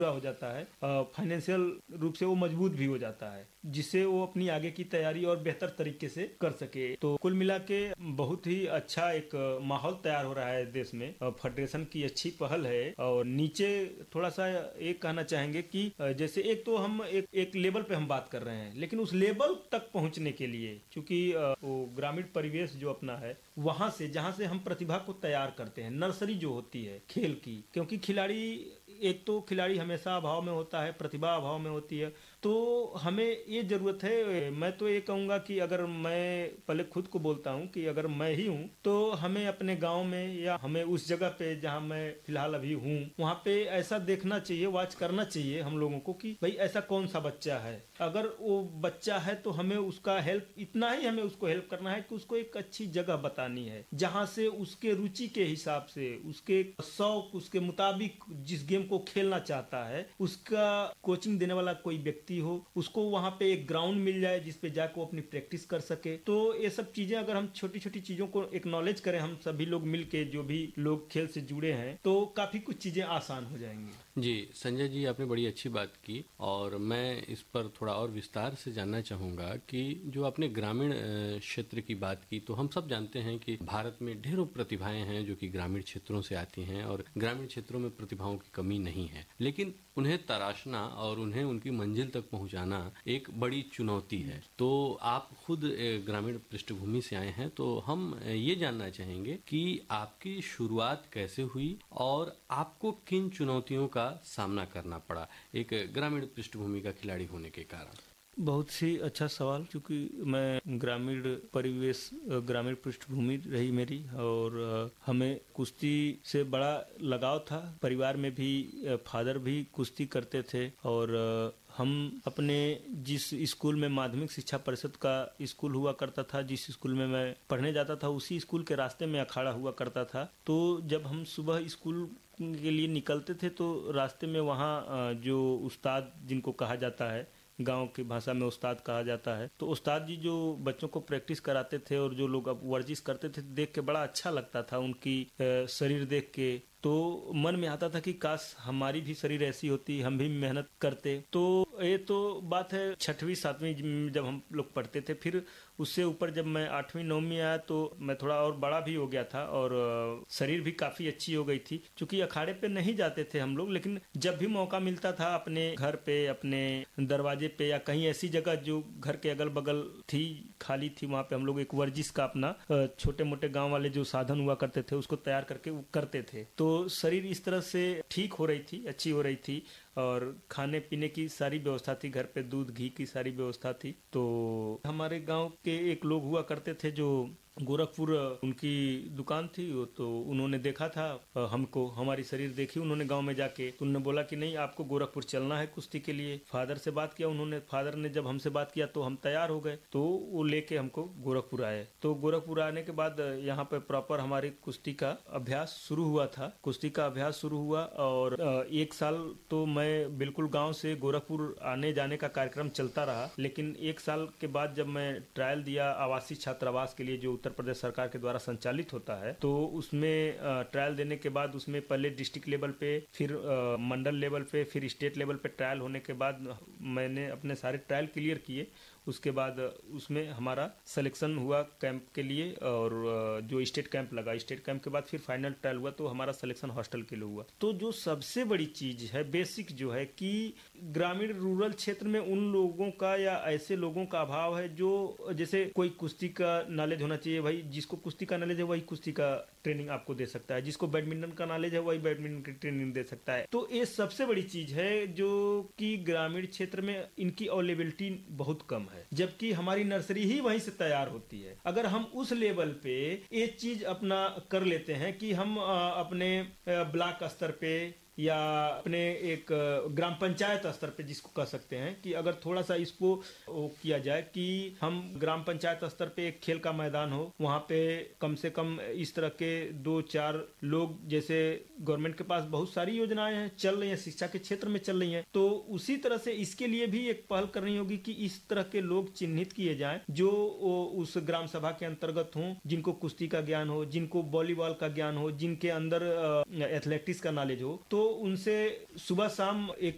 हो जाता है, फाइनेंशियल रूप से वो मजबूत भी हो जाता है, जिससे वो अपनी आगे की तैयारी और बेहतर तरीके से कर सके। तो कुल मिला के बहुत ही अच्छा एक माहौल तैयार हो रहा है देश में। फेडरेशन की अच्छी पहल है। और नीचे थोड़ा सा एक कहना चाहेंगे कि जैसे एक तो हम एक लेवल पे हम बात कर रहे हैं, लेकिन उस लेवल तक पहुंचने के लिए चूंकि वो ग्रामीण परिवेश जो अपना है, वहां से जहां से हम प्रतिभा को तैयार करते हैं, नर्सरी जो होती है खेल की, क्योंकि खिलाड़ी एक तो खिलाड़ी हमेशा अभाव में होता है, प्रतिभा अभाव में होती है। तो हमें ये जरूरत है, मैं तो ये कहूँगा कि अगर मैं पहले खुद को बोलता हूँ कि अगर मैं ही हूँ तो हमें अपने गांव में या हमें उस जगह पे जहाँ मैं फिलहाल अभी हूँ वहाँ पे ऐसा देखना चाहिए, वॉच करना चाहिए हम लोगों को कि भाई ऐसा कौन सा बच्चा है। अगर वो बच्चा है तो हमें उसका हेल्प, इतना ही हमें उसको हेल्प करना है कि उसको एक अच्छी जगह बतानी है जहाँ से उसके रुचि के हिसाब से, उसके शौक, उसके मुताबिक जिस गेम को खेलना चाहता है उसका कोचिंग देने वाला कोई व्यक्ति हो, उसको वहां पे एक ग्राउंड मिल जाए जिस पे जाकर वो अपनी प्रैक्टिस कर सके। तो ये सब चीजें अगर हम छोटी छोटी चीजों को एक्नॉलेज करें, हम सभी लोग मिलके जो भी लोग खेल से जुड़े हैं, तो काफी कुछ चीजें आसान हो जाएंगी। जी संजय जी, आपने बड़ी अच्छी बात की और मैं इस पर थोड़ा और विस्तार से जानना चाहूँगा कि जो आपने ग्रामीण क्षेत्र की बात की, तो हम सब जानते हैं कि भारत में ढेरों प्रतिभाएं हैं जो कि ग्रामीण क्षेत्रों से आती हैं और ग्रामीण क्षेत्रों में प्रतिभाओं की कमी नहीं है, लेकिन उन्हें तराशना और उन्हें उनकी मंजिल तक पहुंचाना एक बड़ी चुनौती है। तो आप खुद ग्रामीण पृष्ठभूमि से आए हैं, तो हम ये जानना चाहेंगे कि आपकी शुरुआत कैसे हुई और आपको किन चुनौतियों का सामना करना पड़ा एक ग्रामीण पृष्ठभूमि का खिलाड़ी होने के कारण। बहुत ही अच्छा सवाल, क्योंकि मैं ग्रामीण परिवेश, ग्रामीण पृष्ठभूमि रही मेरी, और हमें कुश्ती से बड़ा लगाव था। परिवार में भी फादर भी कुश्ती करते थे, और हम अपने जिस स्कूल में माध्यमिक शिक्षा परिषद का स्कूल हुआ करता था, जिस स्कूल में मैं पढ़ने जाता था, उसी स्कूल के रास्ते में अखाड़ा हुआ करता था। तो जब हम सुबह स्कूल के लिए निकलते थे तो रास्ते में वहाँ जो उस्ताद जिनको कहा जाता है, गांव की भाषा में उस्ताद कहा जाता है, तो उस्ताद जी जो बच्चों को प्रैक्टिस कराते थे और जो लोग अब वर्जिश करते थे, देख के बड़ा अच्छा लगता था उनकी शरीर देख के। तो मन में आता था कि काश हमारी भी शरीर ऐसी होती, हम भी मेहनत करते। तो ये तो बात है 6वीं 7वीं जब हम लोग पढ़ते थे। फिर उससे ऊपर जब मैं 8वीं 9वीं आया तो मैं थोड़ा और बड़ा भी हो गया था और शरीर भी काफ़ी अच्छी हो गई थी। चूँकि अखाड़े पे नहीं जाते थे हम लोग, लेकिन जब भी मौका मिलता था अपने घर पे, अपने दरवाजे पे या कहीं ऐसी जगह जो घर के अगल बगल थी, खाली थी, वहाँ पे हम लोग एक वर्जिश का अपना छोटे मोटे गाँव वाले जो साधन हुआ करते थे उसको तैयार करके वो करते थे। तो शरीर इस तरह से ठीक हो रही थी, अच्छी हो रही थी, और खाने पीने की सारी व्यवस्था थी, घर पे दूध घी की सारी व्यवस्था थी। तो हमारे गांव के एक लोग हुआ करते थे जो गोरखपुर उनकी दुकान थी, तो उन्होंने देखा था हमको, हमारी शरीर देखी उन्होंने गांव में जाके, तो उन्होंने बोला कि नहीं आपको गोरखपुर चलना है कुश्ती के लिए। फादर से बात किया उन्होंने, फादर ने जब हमसे बात किया तो हम तैयार हो गए, तो वो लेके हमको गोरखपुर आए। तो गोरखपुर आने के बाद यहाँ पे प्रॉपर हमारी कुश्ती का अभ्यास शुरू हुआ था, कुश्ती का अभ्यास शुरू हुआ। और 1 साल तो मैं बिल्कुल गाँव से गोरखपुर आने जाने का कार्यक्रम चलता रहा, लेकिन 1 साल के बाद जब मैं ट्रायल दिया आवासीय छात्रावास के लिए जो उत्तर प्रदेश सरकार के द्वारा संचालित होता है, तो उसमें ट्रायल देने के बाद उसमें पहले डिस्ट्रिक्ट लेवल पे, फिर मंडल लेवल पे, फिर स्टेट लेवल पे ट्रायल होने के बाद मैंने अपने सारे ट्रायल क्लियर किए। उसके बाद उसमें हमारा सिलेक्शन हुआ कैंप के लिए, और जो स्टेट कैंप लगा, स्टेट कैंप के बाद फिर फाइनल ट्रायल हुआ, तो हमारा सिलेक्शन हॉस्टल के लिए हुआ। तो जो सबसे बड़ी चीज है, बेसिक जो है कि ग्रामीण रूरल क्षेत्र में उन लोगों का या ऐसे लोगों का अभाव है जो, जैसे कोई कुश्ती का नॉलेज होना चाहिए, भाई जिसको कुश्ती का नॉलेज है वही कुश्ती का ट्रेनिंग आपको दे सकता है, जिसको बैडमिंटन का नॉलेज है वही बैडमिंटन की ट्रेनिंग दे सकता है। तो ये सबसे बड़ी चीज है जो कि ग्रामीण क्षेत्र में इनकी अवेलेबिलिटी बहुत कम है, जबकि हमारी नर्सरी ही वहीं से तैयार होती है। अगर हम उस लेवल पे ये चीज अपना कर लेते हैं कि हम अपने ब्लॉक स्तर पे या अपने एक ग्राम पंचायत स्तर पे जिसको कह सकते हैं, कि अगर थोड़ा सा इसको किया जाए कि हम ग्राम पंचायत स्तर पे एक खेल का मैदान हो, वहाँ पे कम से कम इस तरह के 2-4 लोग, जैसे गवर्नमेंट के पास बहुत सारी योजनाएं हैं चल रही हैं, शिक्षा के क्षेत्र में चल रही हैं, तो उसी तरह से इसके लिए भी एक पहल करनी होगी कि इस तरह के लोग चिन्हित किए जाएं जो उस ग्राम सभा के अंतर्गत हों, जिनको कुश्ती का ज्ञान हो, जिनको वॉलीबॉल का ज्ञान हो, जिनके अंदर एथलेटिक्स का नॉलेज हो। तो उनसे सुबह शाम एक